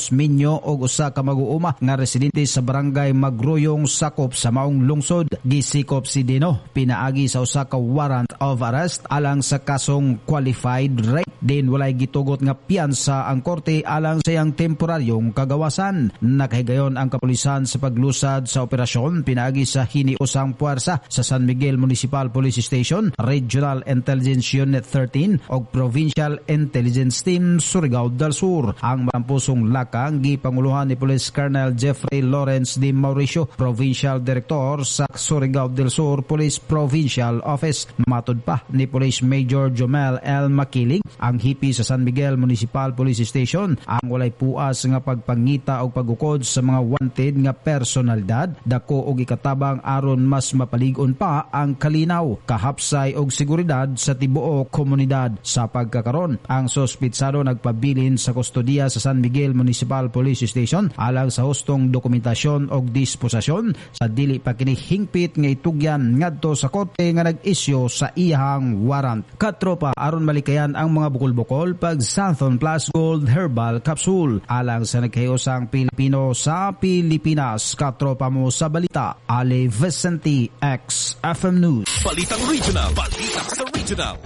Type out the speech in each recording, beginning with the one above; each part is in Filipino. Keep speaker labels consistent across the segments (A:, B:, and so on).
A: Ramos Minyo og usa ka mag-uuma nga residente sa barangay Magruyong sakop sa maong lungsod. Gisikop si Dino pinaagi sa usa ka warrant of arrest alang sa kasong qualified rape. Din walay gitugot nga piyansa ang korte alang sa iyang temporaryong kagawasan. Nakahigayon ang kapulisan sa paglusad sa operasyon pinaagi sa hiniusang puwersa sa San Miguel Municipal Police Station, Regional Intelligence Unit 13 o Provincial Intelligence Team Surigao del Sur. Ang malampusong lakang gipanguluhan ni Police Colonel Jeffrey Lawrence D. Mauricio, Provincial Director sa Surigao del Sur Police Provincial Office. Matod pa ni Police Major Jomel L. Makiling, ang hipi sa San Miguel Municipal Police Station, ang walay puas nga pagpangita o pagukod sa mga wanted nga personalidad, dako og ikatabang aron mas mapalig-on pa ang kalinaw, kahapsay og seguridad sa tibuok komunidad. Sa pagkakaron, ang sospitsado nagpabilin sa kustodiya sa San Miguel Municipal Police Station alang sa hustong dokumentasyon og disposasyon sa dili pa kini hingpit nga itugyan ngadto sa korte nga nag-isyu sa iyang warrant. Katropa, aron malikayan ang mga bukol-bukol pag Santhon Plus Gold Herbal Capsule alang sa nagkayosang Pilipino sa Pilipinas. Katropa mo sa balita, Ali Vicente, XFM News.
B: Balitang Regional, balita sa Regional.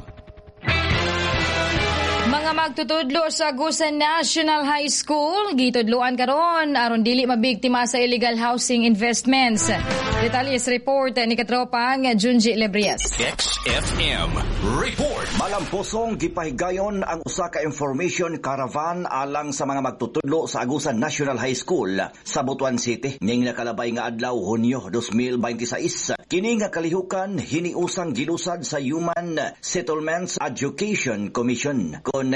C: Mga magtutudlo sa Agusan National High School, gitudloan karon aron dili mabiktima sa illegal housing investments. Detalles report ni katropang Junji Lebrias.
B: XFM Report.
D: Malampusong gipahigayon ang usa ka information caravan alang sa mga magtutudlo sa Agusan National High School sa Butuan City ning nakalabay nga adlaw Hunyo 2026. Kini nga kalihukan hiniusang gilusad sa Human Settlements Education Commission kon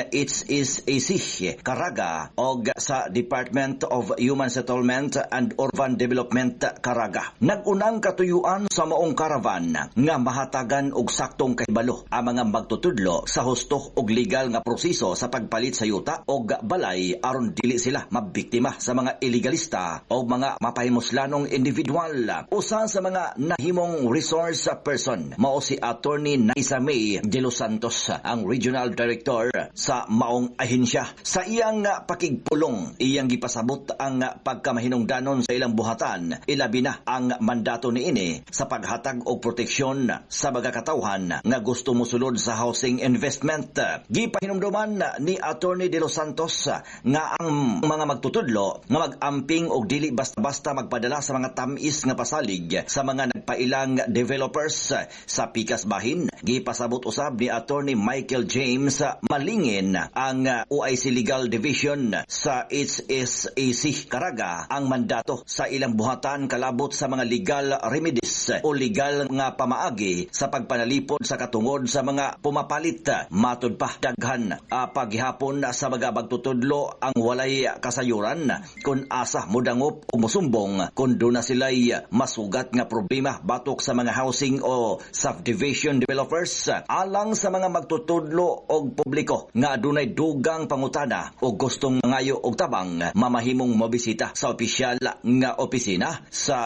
D: HSAC Caraga og sa Department of Human Settlement and Urban Development Caraga. Nagunang katuyuan sa maong caravan nga mahatagan og saktong kahibalo ang mga magtutudlo sa husto og legal nga proseso sa pagpalit sa yuta og balay aron dili sila mabiktima sa mga illegalista o mga mapahimuslanong individual. Usa sa mga nahimong resource person mao si Attorney Naisa May de Los Santos, ang Regional Director sa maong ahensya. Sa iyang pakigpulong, iyang gipasabot ang pagkamahinungdanon sa ilang buhatan, ilabi na ang mandato niini sa paghatag og proteksyon sa mga katawhan nga gusto mosulod sa housing investment. Gipahinumduman ni Attorney de Los Santos nga ang mga magtutudlo nga mag-amping og dili basta-basta magpadala sa mga tamis nga pasalig sa mga nagpailang developers sa pikas bahin. Gipasabot usab ni Attorney Michael James malingin ang OIC Legal Division sa HSAC Caraga ang mandato sa ilang buhatan kalabot sa mga legal remedies o legal nga pamaagi sa pagpanalipod sa katungod sa mga pumapalit. Matod pa, daghan paghihapon sa mga magtutudlo ang walay kasayuran kung asa modangop o musumbong kung doon na sila'y masugat nga problema batok sa mga housing o subdivision developers alang sa mga magtutudlo o publiko nga dunay dugang pangutana o gustong mangayo og tabang mamahimong mobisita sa opisyal nga opisina sa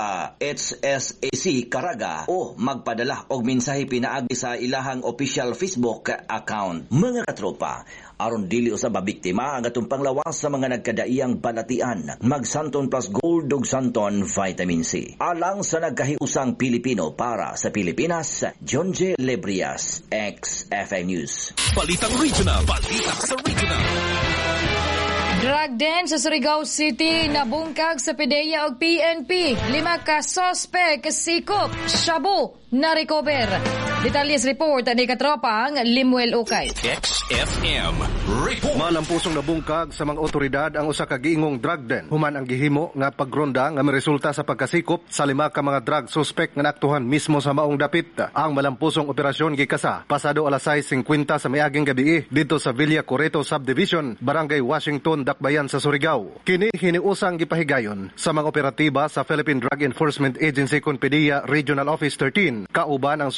D: HSAC Caraga o magpadala og mensahe pinaagi sa ilahang official Facebook account. Mga katropa, aron dili usab mabiktima ang atong panglawas sa mga nagkadaiyang balatian, mag-Santon Plus Gold ug Santon Vitamin C. Alang sa nagkahiusang Pilipino para sa Pilipinas, John J. Lebrias, XFM News.
B: Balitang Regional, balita sa Regional.
C: Drug den sa Surigao City nabungkag sa PDEA og PNP. 5 ka suspect sikop shabu na recover. Detalles report ni katropang Limuel Ukay.
B: XFM Report.
E: Malampusong nabungkag sa mga otoridad ang usa ka giingong drug den. Human ang gihimo nga pagronda nga miresulta sa pagkasikop sa 5 ka mga drug suspect nga naaktuhan mismo sa maong dapit. Ang malampusong operasyon gikasa pasado alas 6:50 sa miaging gabi dito sa Villa Coreto Subdivision, Barangay Washington, Dakbayan sa Surigao. Kini hiniusang gipahigayon sa mga operatiba sa Philippine Drug Enforcement Agency kon PDEA Regional Office 13 kauban ang Surigao del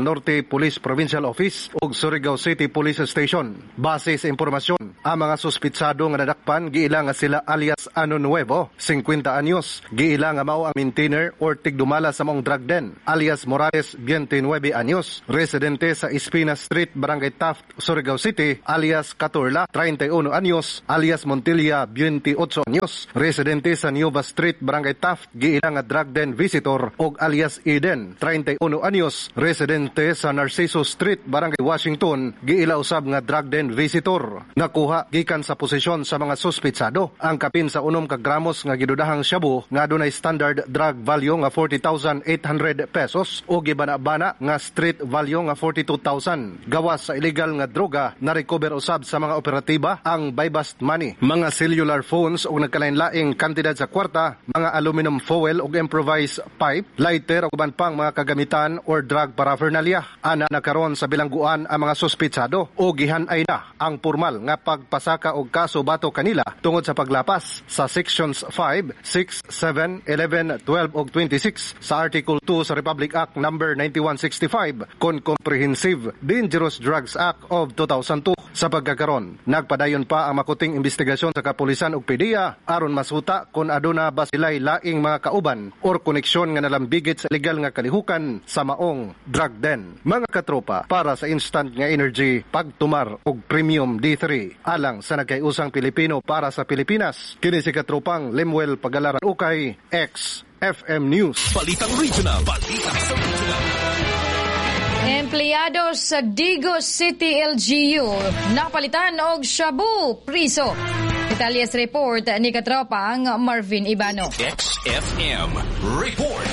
E: del Norte Police Provincial Office ug Surigao City Police Station. Base sa impormasyon, ang mga suspitsado nga nadakpan giila nga sila alias Ano Nuevo, 50 anyos, giila nga mao ang maintainer or tigdumala sa maong drug den, alias Morales, 29 anyos, residente sa Espina Street, Barangay Taft, Surigao City, alias Caturla, 31 anyos, alias Montilla, 28 anyos, residente sa Nueva Street, Barangay Taft, giila nga drug den visitor og alias Eden, 31 anyos, residente sa Narciso Street, Barangay Washington, giila usab nga drug den visitor. Nakuha gikan sa posisyon sa mga suspitsado ang kapin sa 6 ka gramos nga gidudahang shabu nga adunay standard drug value nga 40,800 pesos o gibana-bana nga street value nga 42,000. Gawas sa illegal nga droga na recover usab sa mga operatiba ang buy-bust money, mga cellular phones o nagkalain-laing kantidad sa kwarta, mga aluminum foil o improvised pipe, lighter o kuban pang mga kagamitan or drug paraphernalia. Ana nakaron sa bilangguan ang mga suspitsado o gihanay na ang formal nga pagpasaka og kaso bato kanila tungod sa paglapas sa Sections 5, 6, 7, 11, 12 ug 26 sa Article 2 sa Republic Act No. 9165 kon Comprehensive Dangerous Drugs Act of 2002. Sa pagkakaron, nagpadayon pa ang makuting investigasyon sa kapulisan ug PDEA aron masuta kung aduna ba sila'y laing mga kauban or koneksyon nga nalambigit sa legal nga kalihukan sa maong drug den. Mga katropa, para sa instant nga energy, pagtumar og premium D3 alang sa nagkayusang Pilipino para sa Pilipinas. Kini si katropang Lemuel Pagalaran Ukay, XFM News.
B: Balitang Regional. Balitang sa Regional.
C: Empleyado sa Digos City LGU napalitan og shabu priso. Detalles report ni katropang Marvin Ibano.
B: XFM Report.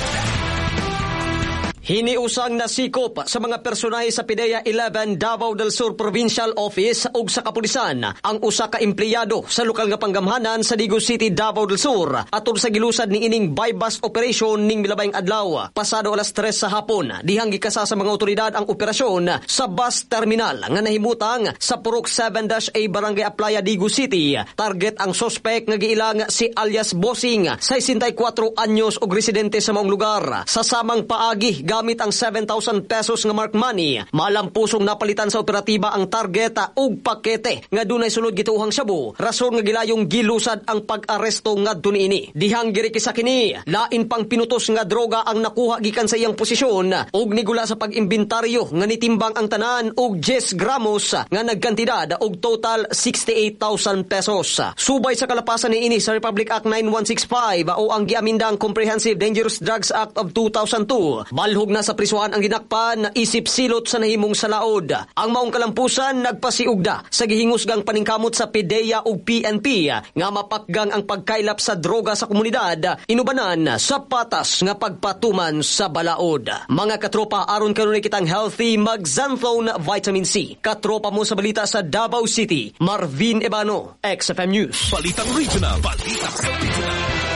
F: Hiniusang nasikop sa mga personahe sa PDEA 11 Davao del Sur Provincial Office ug sa kapulisan ang usa ka empleyado sa lokal nga panggamhanan sa Digos City, Davao del Sur atol sa gilusad ni ining buy-bust operation ning milabayng adlaw. Pasado alas 3 sa hapon, dihang gikasa sa mga otoridad ang operasyon sa bus terminal nga nahimutang sa Purok 7-A Barangay Aplaya, Digos City. Target ang suspect nga giilang si alias Bossing, 64 anyos ug residente sa maong lugar. Sa samang paagi gamit ang 7,000 pesos nga mark money, malampusong napalitan sa operatiba ang targeta ug pakete nga dunay sulod gituhang shabu. Rason nga gilayong gilusad ang pag-aresto ngadto niini. Dihang girikisa kini, lain pang pinutos nga droga ang nakuha gikan sa iyang posisyon ug nigula sa pag-imbentaryo nga nitimbang ang tanan og 10 gramos nga nagkantidad og total 68,000 pesos. Subay sa kalapasan niini sa Republic Act 9165 o ang giamindang Comprehensive Dangerous Drugs Act of 2002. Balhog na sa prisuhan ang ginakpan, isip silot sa nahimong salaod. Ang maong kalampusan nagpasiugda sa gihingusgang paningkamot sa PDEA ug PNP nga mapakgang ang pagkailap sa droga sa komunidad, inubanan sa patas nga pagpatuman sa balaod. Mga katropa, aron kanunay kitang healthy, mag-Xanthone Vitamin C. Katropa mo sa balita sa Davao City, Marvin Ibano, XFM News.
B: Balitang Regional. Balitang sa Regional.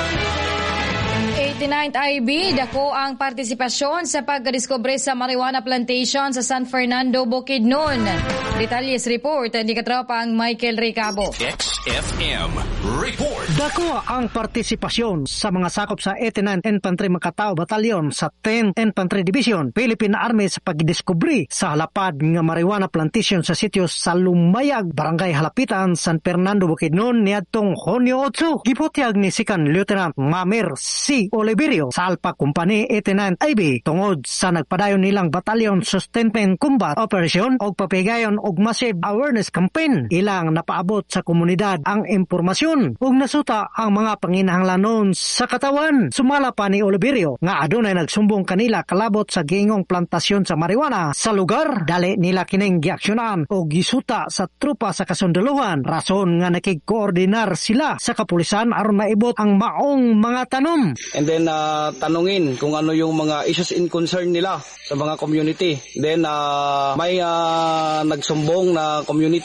C: 89th IB, dako ang partisipasyon sa pagdiskubre sa marijuana plantation sa San Fernando, Bukidnon. Detalles report ni katropang Michael Ricabo.
B: XFM Report.
G: Dako ang partisipasyon sa mga sakop sa 89th Infantry Macatao Battalion sa 10th Infantry Division, Philippine Army sa pagdiskubre sa halapad nga marijuana plantation sa sitio sa Lumayag, Barangay Halapitan, San Fernando, Bukidnon niadtong Hunyo 8. Giputyag ni Second Lieutenant Mamir C. Oliverio sa Alpha Company 89th IB tungod sa nagpadayon nilang Battalion Sustainment Combat Operation o papigayon og massive awareness campaign. Ilang napaabot sa komunidad ang impormasyon ug nasuta ang mga panginahanglanon sa katawan. Sumala pa ni Oliverio nga adunay nagsumbong kanila kalabot sa gingong plantasyon sa marijuana sa lugar. Dali nila kining giaksyonan o gisuta sa trupa sa kasunduluhan. Rason nga nakig-koordinar sila sa kapulisan aron maibot ang maong mga tanom.
H: And then tanungin kung ano yung mga issues in concern nila sa mga community. Then may nagsumbong na community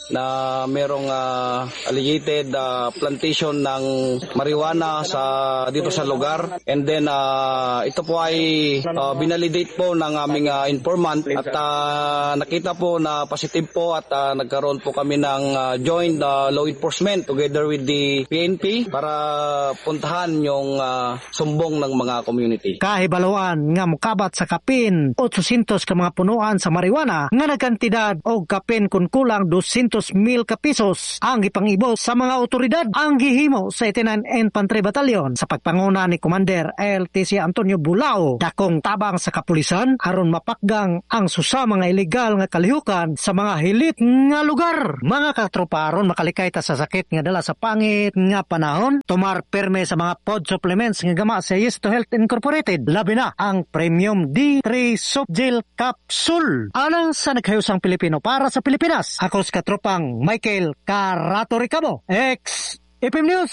H: na merong alleged plantation ng marijuana dito sa lugar. And then ito po ay binalidate po ng aming informant at nakita po na positive po at nagkaroon po kami ng joint law enforcement together with the PNP para puntahan yung sumbong ng mga community.
G: Kahibaloan nga mukabat sa kapin 800 ka mga punuan sa marijuana nga nagkantidad og kapin kun kulang 200,000 ka pesos ang ipangibot sa mga otoridad ang gihimo sa 89 Infantry Battalion sa pagpanguna ni Commander LTC Antonio Bulao dakong tabang sa kapulisan aron mapakgang ang susa mga ilegal nga kalihukan sa mga hilit nga lugar. Mga katropa aron makalikay ta sa sakit nga dala sa pangit nga panahon, tumar perme sa mga pod supplements nga gama sa Yes to Health Incorporated, labi na ang Premium D3 Soft Gel Capsule. Alang sa naghayusang Pilipino para sa Pilipinas, ako sa katropang Michael Carato Ricamo, FM News.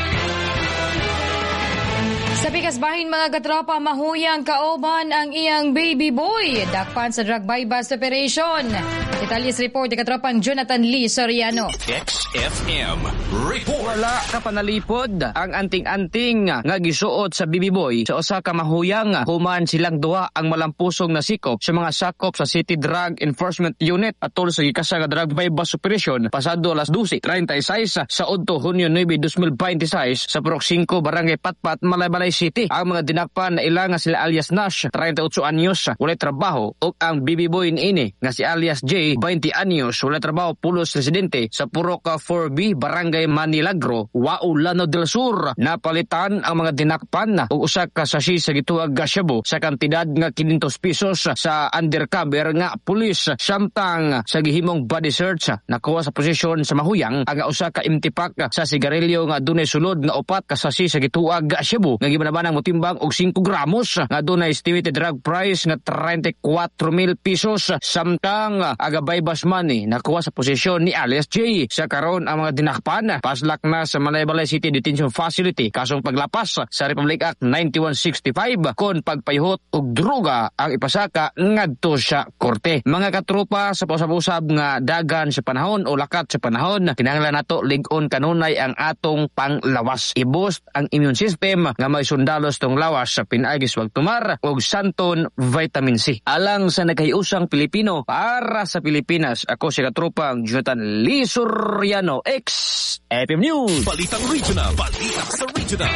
C: Sa pikas bahin mga katropa, mahuyang kaoban ang iyang baby boy. Dakpan sa drug bypass operation. Detalyes report ni katropang Jonathan Lee Soriano.
B: XFM Report.
I: Wala ka panalipod ang anting-anting nga gisuot sa baby boy sa usa ka mahuyang human silang duha ang malampusong nasikop sa mga sakop sa City Drug Enforcement Unit atol sa gikasa nga drug bypass operation pasado alas 12:36 sa Udto Hunyo 9, 2026 sa Purok 5 Barangay Patpat, Malaybalay City. Ang mga dinakpan na ilang nga sila alias Nash, 38 anyos, walay trabaho, ug ang baby boy niini nga si alias J, 20 anyos, walay trabaho, pulos residente sa Purok 4B, Barangay Manilagro, Waulano del Sur. Napalitan ang mga dinakpan ug usa ka sashi sa gituwag Shabu sa kantidad nga 500 pesos sa undercover nga pulis. Samtang sa gihimong body search, nakuha sa posisyon sa mahuyang ang usa ka empty pack sa sigarilyo nga dunay sulod nga 4 ka sashi sa gituwag Shabu nga gibanabanang motimbang og 5 gramos nga dunay estimated drug price nga 34,000 pesos. Samtang agabay basmani nakuha sa posisyon ni alias J. Sa karon ang mga dinakpan paslak na sa Malaybalay City Detention Facility kasong paglapas sa Republic Act 9165 kon pagpayhot og droga ang ipasaka ngadto sa korte. Mga katropa, sa usab-usab nga dagan sa panahon o lakat sa panahon, kinahanglan nato lig-on kanunay ang atong panglawas. I-boost ang immune system nga may sundalos tong lawas sa pinaagis wag tumar og Santon Vitamin C. Alang sa naghiusang Pilipino para sa Pilipinas, ako si katropang Jonathan Lee Soriano, FM News.
B: Balitang Regional. Balitang sa Regional.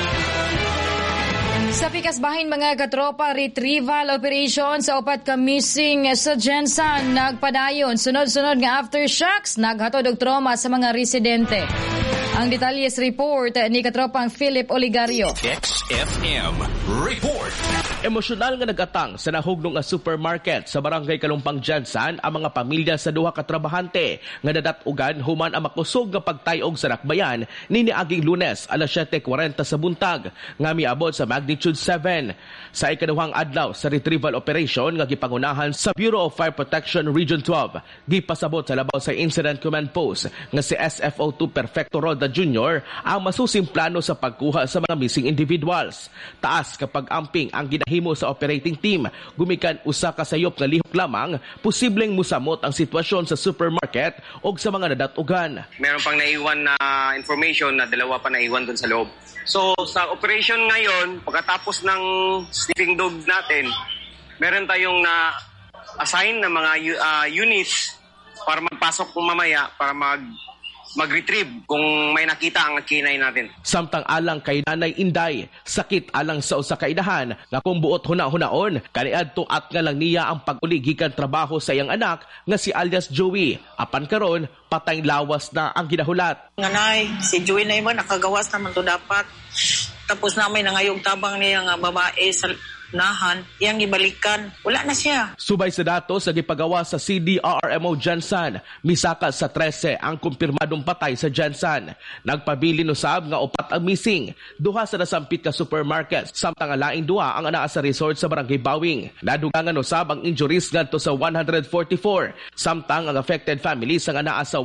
C: Sa pikas bahin mga katropa, retrieval operation sa 4 ka missing sa Jensan nagpadayon. Sunod-sunod nga aftershocks naghatod og trauma sa mga residente. Ang detalyes report ni katropang Philip Oligario.
B: XFM Report.
J: Emosyonal nga nagatang sa nahugnong nga supermarket sa Barangay Kalumpang Jensan ang mga pamilya sa duha ka trabahante nga nadatugan human ang makusog nga pagtayog sa Nakbayan niaging Lunes alas 7:40 sa buntag nga miabot sa magnitude 7. Sa ikaduhang adlaw sa retrieval operation nga gipangunahan sa Bureau of Fire Protection Region 12, gipasabot sa labaw sa Incident Command Post nga si SFO2 Perfecto Roda Jr. ang masusing plano sa pagkuha sa mga missing individuals. Taas kapag amping ang ginahimo sa operating team, gumikan usa ka sayop nga lihok lamang, posibleng musamot ang sitwasyon sa supermarket o sa mga nadatugan.
K: Meron pang naiwan na information na dalawa pa naiwan dun sa loob. So sa operation ngayon, pagkatapos ng sniffing dog natin, meron tayong na-assign na mga units para magpasok kung mamaya para mag-retrieve kung may nakita ang kinay natin.
J: Samtang alang kay Nanay Inday, sakit alang sa usa ka inahan nga kung buot huna-hunaon, kaniadto at nga lang niya ang pag-uli gikan trabaho sa iyang anak nga si alias Joey. Apan karon patay lawas na ang ginahulat.
L: Nanay, si Joey na iba nakagawas naman to dapat. Tapos namin nangayog tabang niya nga babae sa nahan, iyang ibalikan. Wala na siya.
J: Subay sa datos sa gipagawa sa CDRRMO Jensan, misaka sa 13 ang kumpirmadong patay sa Jensan. Nagpabilin usab nga 4 ang missing. Duha sa nasampit ka supermarkets, samtang laing duha ang anaa sa resort sa Barangay Bawing. Nadugangan usab ang injuries ngadto sa 144, samtang ang affected families ang anaa sa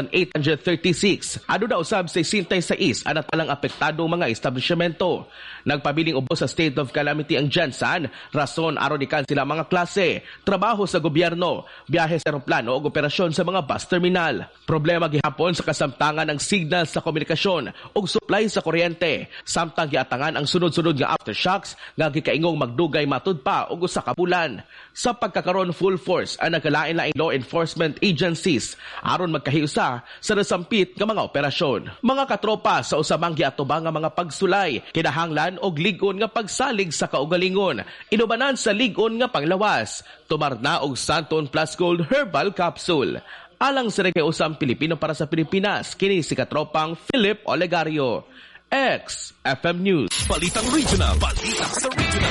J: 1,836. Adu na usab sa 66 anat palang apektadong mga establishmento. Nagpabiling ubos sa state of calamity ang Jensan Jansan, rason aron i-cancel ang mga klase, trabaho sa gobyerno, biyahe sa eroplano o operasyon sa mga bus terminal. Problema gihapon sa kasamtangan ng signal sa komunikasyon o supply sa kuryente, samtang giatangan ang sunod-sunod nga aftershocks nga gikaingong magdugay matud pa og usa ka bulan. Sa pagkakaroon full force ang nagkalain-laing law enforcement agencies aron magkahiusa sa nasampit nga mga operasyon. Mga katropa sa usamang giatubang nga mga pagsulay, kinahanglan og lig-on nga pagsalig sa kaugalingon, inubanan sa lig-on nga panglawas, tumarna og Santon Plus Gold Herbal Capsule. Alang sa Usam Pilipino para sa Pilipinas, kini si katropang Philip Olegario. XFM News.
B: Balitang Regional. Balitang sa Regional.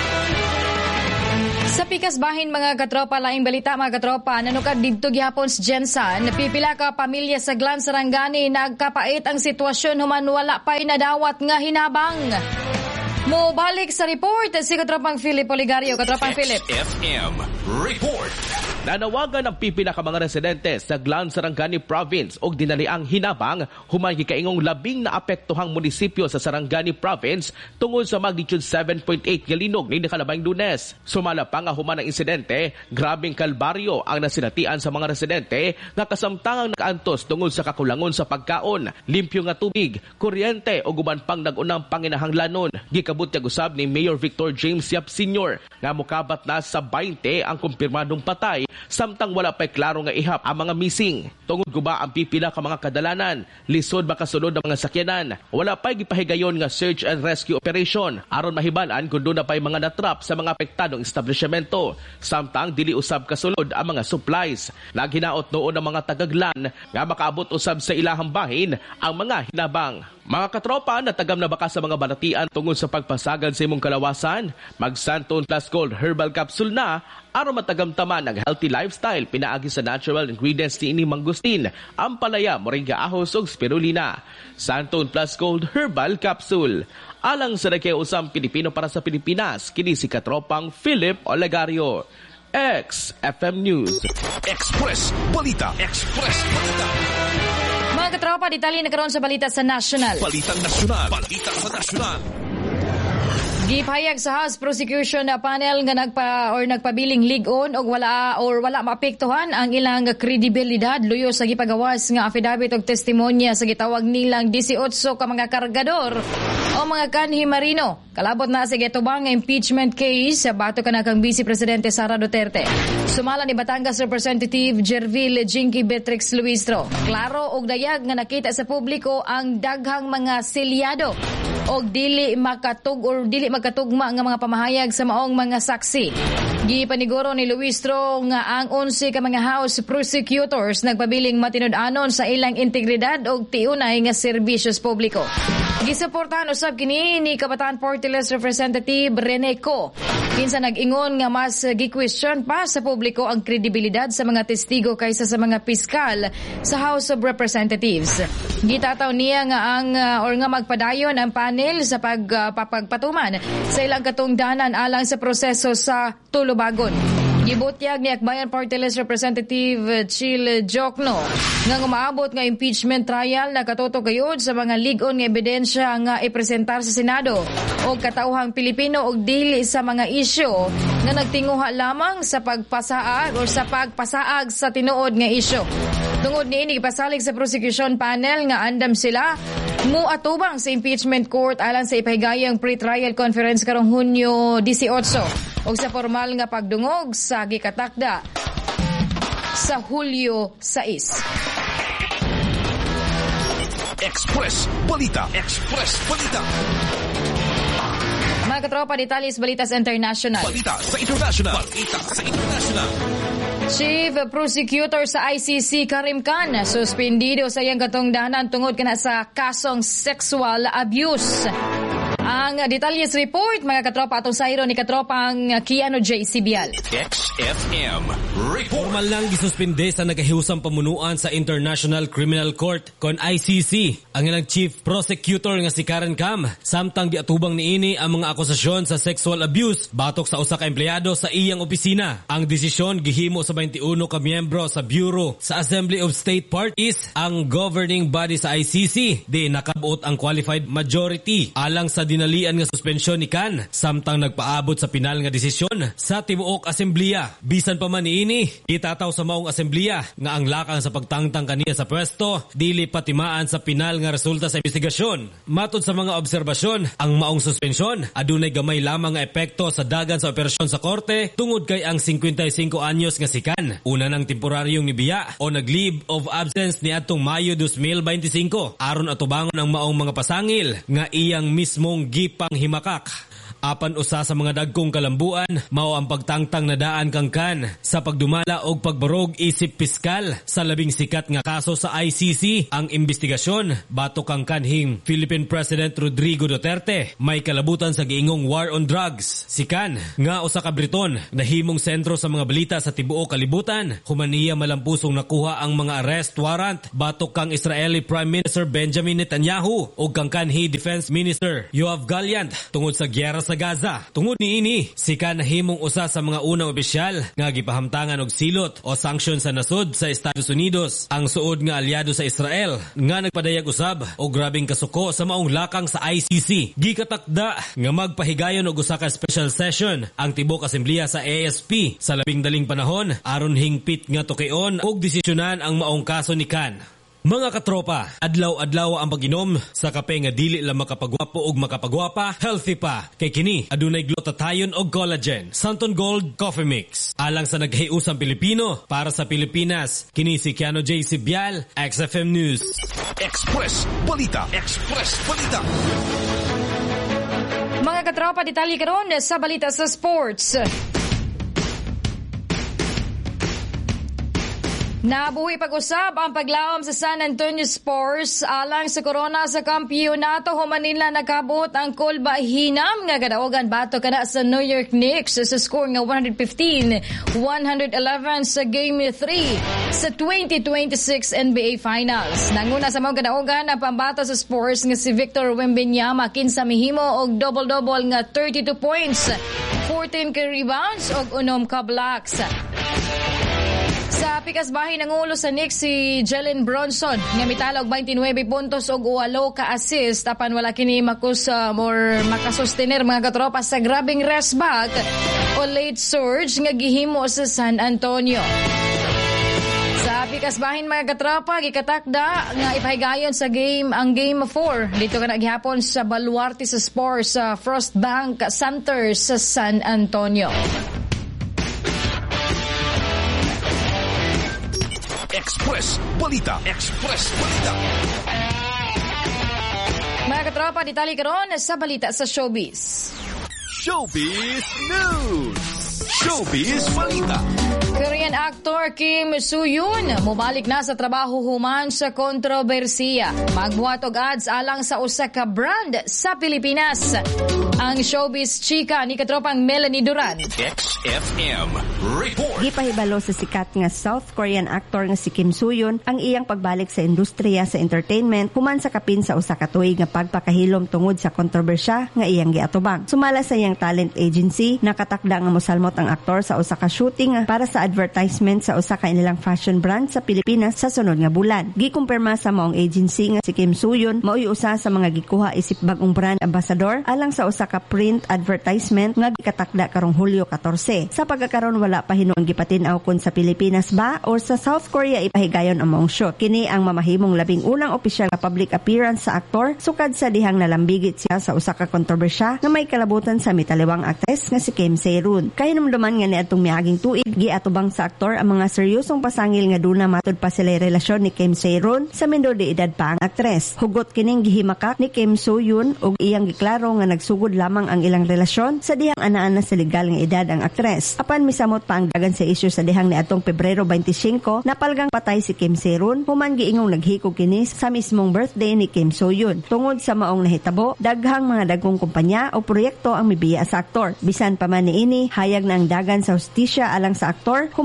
C: Sa pikas bahin mga katropa, laing balita mga katropa, nanukad didto gihapon sa Jensan, napipila ka pamilya sa Glan Sarangani nagkapait ang sitwasyon human wala pa'y nadawat nga hinabang. Mo balik sa report si katropang Philip Olegario. Katropang Philip.
B: FM Report.
J: Nanawagan ang pipila ka mga residente sa Glan Sarangani Province og dinaliang hinabang human gikaingong labing na apektuhang munisipyo sa Sarangani Province tungod sa magnitude 7.8 nga linog ni nakalabayng Lunes. Sumala pa nga human ang insidente, grabing kalbaryo ang nasinatian sa mga residente nga kasamtangang nakaantos tungod sa kakulangon sa pagkaon, limpyo nga tubig, kuryente o guban pang nagunang panginahanglanon. Gikabut niya usab ni Mayor Victor James Yap Sr. nga mukabat na sa 20 ang kumpirmadong patay samtang wala pa'y klaro nga ihap ang mga missing. Tungod guba ang pipila ka mga kadalanan, lisod makasunod ang mga sakyanan. Wala pa'y gipahigayon nga search and rescue operation aron mahibalan kung doon na pa'y mga natrap sa mga apektadong establishmento. Samtang dili usab kasulod ang mga supplies. Naghinaot noon ang mga tagaglan nga makaabot usab sa ilahang bahin ang mga hinabang. Mga katropa, natagam na baka sa mga balatian tungod sa pagpasagad sa imong kalawasan? Mag Santon Plus Gold Herbal Capsule na aron matagamtaman ang healthy lifestyle pinaagi sa natural ingredients ni ini mangustin, ampalaya, moringa ahos ug spirulina. Santon Plus Gold Herbal Capsule. Alang sa Usam Pilipino para sa Pilipinas, kini si katropang Philip Olegario. XFM News.
B: Express Balita. Express Balita.
C: Mga katropa, detalye na karon sa balita sa National.
B: Balitang Nasyonal. Balita sa Nasyonal.
C: Gipahayag sa House Prosecution Panel nga nagpabiling lig-on og wala maapektuhan ang ilang kredibilidad luyo sa gipagawas nga affidavit og testimonya sa gitawag nilang 18 ka mga kargador o mga kanhi marino. Kalabot na sa gitubang nga impeachment case bato kanang Vice Presidente Sara Duterte. Sumala ni Batangas Representative Jervil Jinky Betrix Luistro. Klaro og dayag nga nakita sa publiko ang daghang mga selyado og dili magkatugma nga mga pamahayag sa maong mga saksi. Gipaniguro ni Luistro nga ang 11 ka mga House prosecutors nagpabiling matinud-anon sa ilang integridad og tiunay nga serbisyos publiko. Gisuportahan usab kini ni Kabataan Party List Representative Rene Co. Kinsa nag-ingon nga mas gi-question pa sa publiko ang kredibilidad sa mga testigo kaysa sa mga piskal sa House of Representatives. Gitataw niya nga nga magpadayon ang panel sa pagpapagpatuman sa ilang katungdanan alang sa proseso sa tulubagon. Gibutyag ni Akbayan Party List Representative Chil Jokno nga umaabot nga impeachment trial na katuto gayud sa mga lig-on nga ebidensya nga ipresentar sa Senado o katauhang Pilipino og dili sa mga isyu nga nagtinguha lamang sa pagpasaag o sa pagpasaag sa tinuod nga isyu. Tungod niini ipasalig sa prosecution panel nga andam sila muatubang sa impeachment court alang sa ipahigayang pre-trial conference karong Hunyo 18 o sa formal nga pagdungog sa gikatakda sa Hulyo 6.
B: Express Balita. Express Balita.
C: Mga katropa, detalye sa Balita sa International.
B: Balita sa International. Balita sa International.
C: Chief Prosecutor sa ICC Karim Khan suspendido sa iyang katungdanan tungod kana sa kasong sexual abuse. Ang detalye sa report, mga katropa, atong sayro ni katropang Kiano J. Sibial.
B: XFM Report.
M: Formal lang gisuspinde sa nagahiusang pamunuan sa International Criminal Court kon ICC ang ilang Chief Prosecutor nga si Karen Kam samtang giatubang niini ang mga akusasyon sa sexual abuse batok sa usa ka empleyado sa iyang opisina. Ang desisyon gihimo sa 21 ka miyembro sa Bureau sa Assembly of State Parties, ang governing body sa ICC, di nakabot ang qualified majority alang sa dinalian nga suspensyon ni Khan samtang nagpaabot sa pinal nga desisyon sa tibuok asembleya. Bisan pa man niini, itataw sa maong asembleya nga ang lakang sa pagtangtang kaniya sa pwesto dili patimaan sa pinal nga resulta sa investigasyon. Matod sa mga obserbasyon, ang maong suspensyon adunay gamay lamang nga epekto sa dagan sa operasyon sa korte tungod kay ang 55 anyos nga si Khan una nang temporaryong nibiya o nag-leave of absence niadtong Mayo 2025 aron atubangon ang maong mga pasangil nga iyang mismong gipang himakak. Apan usa sa mga dagkong kalambuan mao ang pagtangtang na daan kang Khan sa pagdumala og pagbarog isip piskal sa labing sikat nga kaso sa ICC. Ang investigasyon batok kang kanhing Philippine President Rodrigo Duterte may kalabutan sa giingong war on drugs. Si Khan nga usa ka Briton nahimong sentro sa mga balita sa tibuok kalibutan. Humaniya malampusong nakuha ang mga arrest warrant batok kang Israeli Prime Minister Benjamin Netanyahu ug kang kanhi Defense Minister Yoav Gallant tungod sa gyera sa Gaza. Tungod niini, si Khan nahimong usa sa mga unang opisyal nga gipahamtangan og silot o sanksyon sa nasud sa Estados Unidos, ang suod nga aliado sa Israel nga nagpadayag usab og grabing kasuko sa maong lakang sa ICC. Gikatakda nga magpahigayon og usa ka special session ang tibok asembleya sa ASP sa labing daling panahon aron hingpit nga tukion og desisyonan ang maong kaso ni Khan. Mga katropa, adlaw-adlaw ang pag-inom sa kape nga dili lang makapagwapo og makapagwapa, healthy pa. Kay kini adunay glutathione og collagen. Santon Gold Coffee Mix. Alang sa naghiusang Pilipino para sa Pilipinas, kini si Keanu J. Sibyal, XFM News.
B: Express Balita. Express Balita.
C: Mga katropa, detalye karon sa balita sa sports. Nabuhi pag-usab ang paglaom sa San Antonio Spurs alang sa korona sa kampyonato. Human nila nakabot ang Kulba Hinam nga kadaogan bato kana sa New York Knicks sa score nga 115-111 sa Game 3 sa 2026 NBA Finals. Nanguna sa mga kadaogan ang pambato sa Spurs nga si Victor Wembanyama kinsa mihimo og double-double nga 32 points, 14 ka rebounds og 9 ka blocks. Sa pikas bahin ng ulo sa Knicks si Jalen Bronson nga mitala og 29 puntos og 8 ka assist apan wala kini makasustener mga katropa sa grabing rest back o late surge nga gihimo sa San Antonio. Sa pikas bahin mga katropa gikatakda nga ipahigayon sa game 4 dito kana gihapon sa Baluarte sa Spurs sa Frost Bank Center sa San Antonio.
B: Express Balita. Express Balita.
C: Mga katropa, detalye karon sa balita sa showbiz.
B: Showbiz News. Showbiz Balita.
C: Korean actor Kim Soo-hyun mubalik na sa trabaho human sa kontrobersiya. Magbuhat og ads alang sa usa ka brand sa Pilipinas. Ang showbiz chika ni katropang Melanie Duran.
B: XFM Report.
N: Gipahibalo sa sikat nga South Korean actor nga si Kim Soo-hyun ang iyang pagbalik sa industriya sa entertainment human sa kapin sa usa ka tuig nga pagpakahilom tungod sa kontrobersya nga iyang giatubang. Sumala sa iyang talent agency, nakatakda nga mosalmot ang aktor sa usa ka shooting para sa advertisement sa usa ka inilang fashion brand sa Pilipinas sa sunod nga bulan. Gikumpirma sa maong agency nga si Kim Soo-hyun mao'y usa sa mga gikuha isip bag-ong brand ambassador alang sa usa ka print advertisement nga gikatakda karong Hulyo 14. Sa pagkakaroon wala pa hinuong gipatin-aw kun sa Pilipinas ba or sa South Korea ipahigayon ang maong shoot. Kini ang mamahimong labing unang opisyal nga public appearance sa aktor sukad sa dihang nalambigit siya sa usa ka kontrobersya nga may kalabutan sa mitaliwang aktres nga si Kim Se-roon. Kahinumduman nga niadtong miaging tuig giatubang sa aktor ang mga seryosong pasangil nga duna matud pa sila relasyon ni Kim Se-roon sa mindor de edad pa ang aktres. Hugot kining gihimakak ni Kim Soo-hyun ug iyang giklaro nga nagsugod lamang ang ilang relasyon sa dihang anaan na sa legal nga edad ang aktres. Apan misamot pa ang dagan sa isyu sa dihang niadtong Pebrero 25 napalgang patay si Kim Se-roon human giingong naghikog kini sa mismong birthday ni Kim Soo-hyun. Tungod sa maong nahitabo, daghang mga dagkong kumpanya o proyekto ang mibiya sa aktor. Bisan pa man niini, hayag na ang dagan sa hustisya alang sa aktor human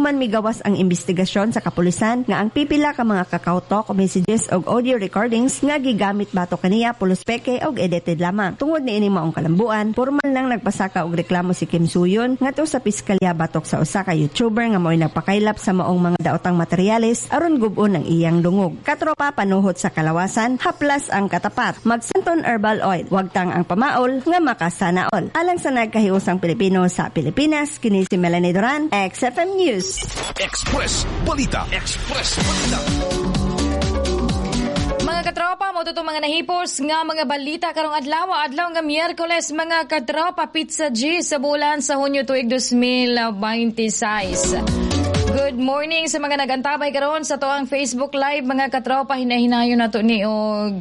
N: Human migawas ang investigasyon sa kapulisan nga ang pipila ka mga kakautok, messages og audio recordings nga gigamit bato kaniya pulos peke og edited lamang. Tungod ni ining maong kalambuan, formal lang nagpasaka og reklamo si Kim Suyon ngadto sa piskalya batok sa usa ka YouTuber nga mo'y nagpakaylap sa maong mga daotang materyales aron gub-on ang iyang dungog. Katropa, panuhot sa kalawasan, haplas ang katapat. Magsanton Herbal Oil, wagtang ang pamaol nga makasanaol. Alang sa nagkahiusang Pilipino sa Pilipinas, kini si Melanie Duran, XFM News.
B: Express Balita. Express Balita.
C: Mga katropa, mo tutong mga nahipos nga mga balita karong adlaw nga Miyerkules, mga katropa, Pizza G sa bulan sa Hunyo tuig 2026. Good morning sa mga nagantabay karon sa toang Facebook Live, mga katropa. Hinahinayon nato ni og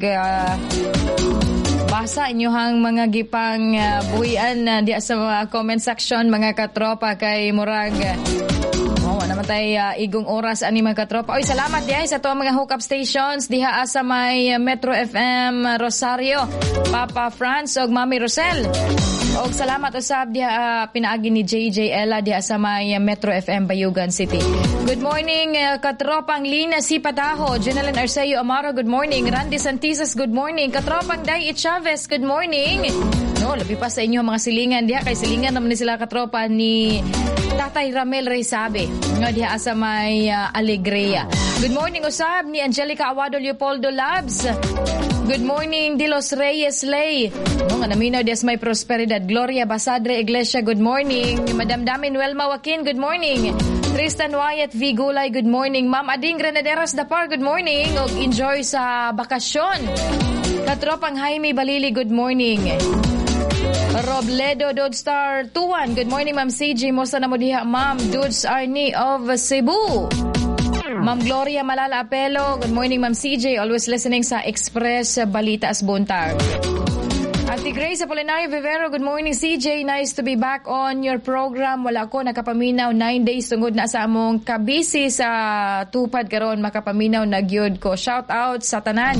C: basa inyohang mga gipang buhian diya sa comment section, mga katropa, kay murag naman tayo igong oras ani mga katropa. Oy, salamat diay sa toang mga hookup stations diha sa may Metro FM Rosario, Papa Franz og Mami Rosel. Og salamat usab diha pinaagi ni JJ Ella diha sa may Metro FM Bayugan City. Good morning katropang Lina Sipataho, Jeneline Arceo Amaro, good morning. Randy Santisas, good morning. Katropang Day Chavez, good morning. No, labi pa sa inyo mga silingan diha, kay silingan naman ni sila katropa ni Tatay Ramel Reysabe nga diha sa may Alegria. Good morning usab ni Angelica Awado Leopoldo Labs. Good morning Dilos Reyes Lay. No, nga naminaw diha sa may Prosperidad. Gloria Basadre Iglesia, good morning. Ni Madam Damin Welma Joaquin, good morning. Tristan Wyatt V. Gulay, good morning. Ma'am Ading Granaderas Dapar, good morning. Og enjoy sa bakasyon. Katropang Jaime Balili, good morning. Robledo Dodstar Tuwan, good morning Ma'am CJ. Mosa na mo diha Ma'am Dudes Arnie of Cebu. Ma'am Gloria Malala Apelo, good morning Ma'am CJ. Always listening sa Express Balita Asbuntar. Ate Grace Apolinario Vivero, good morning CJ. Nice to be back on your program. Wala ko nakapaminaw 9 days tungod na sa among kabisi sa tupad karon, makapaminaw na gyud ko. Shout out sa tanan.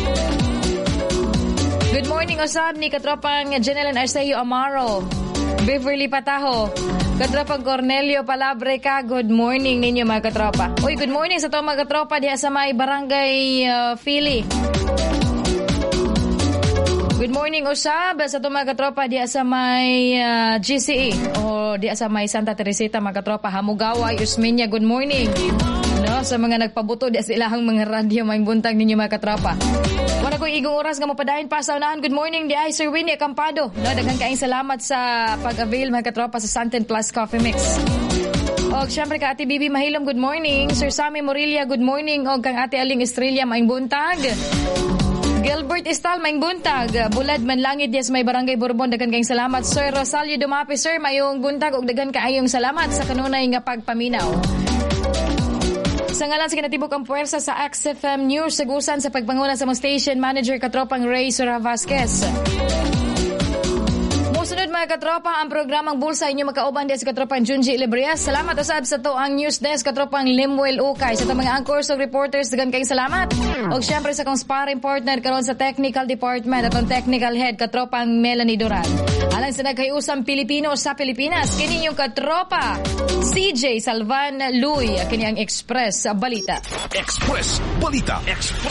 C: Good morning usab ni katropang Jeneline Arceo Amaro, Beverly Pataho, katropang Cornelio Palabre ka, good morning ninyo mga katropa. Uy, good morning sa to mga katropa diha sa may Barangay Philly. Good morning usab sa to mga katropa diha sa may GCE o diha sa may Santa Teresita mga katropa. Hamugawa, Yusminya, good morning. No, sa mga nagpabuto diha sa ilahang mga radyo, may buntag ninyo mga katropa. Wala ko igong oras nga mapadayon pa sa unahan. Good morning di ay Sir Winnie Acampado. No, daghang kaayong salamat sa pag-avail mga katropa sa Santen Plus Coffee Mix. Og syempre ka Ate Bibi Mahilom, good morning. Sir Sammy Morilla, good morning. Og kang Ate Aling Estrella, maing buntag. Gilbert Estal, maing buntag. Bulad Manlangit, yes, may Barangay Bourbon, daghang kaayong salamat. Sir Rosalio Dumapi, sir, mayong buntag og daghang kaayong salamat sa kanunay nga pagpaminaw. Sa ngalan sa kinatibok ang puwersa sa XFM News, sagusan sa pagpanguna sa mga station manager katropang Ray Sura Vasquez. Musunod mga katropa ang programang Bulsa inyo makauban diya sa katropang Junji Librias. Salamat usab sa to ang news desk katropang Limuel Ukay. Sa to mga anchors o reporters, dagan kayong salamat. Og syempre sa kong sparring partner karon sa technical department at ang technical head katropang Melanie Duran. Alang sa nagkayusang Pilipino sa Pilipinas, kini yung katropa CJ Salvan Luy, kini ang Express Balita.
B: Express Balita. Express